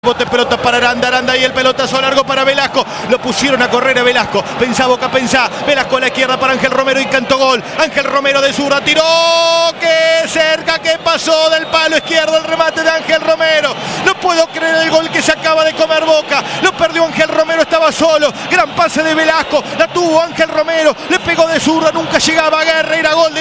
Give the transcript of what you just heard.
Bote pelota para Aranda y el pelotazo largo para Velasco. Lo pusieron a correr a Velasco. Pensá Boca, pensá. Velasco a la izquierda para Ángel Romero y cantó gol. Ángel Romero de zurda tiró. ¡Qué cerca que pasó del palo izquierdo el remate de Ángel Romero! No puedo creer el gol que se acaba de comer Boca. Lo perdió Ángel Romero, estaba solo. Gran pase de Velasco. La tuvo Ángel Romero. Le pegó de zurda, nunca llegaba a Guerra. Era gol de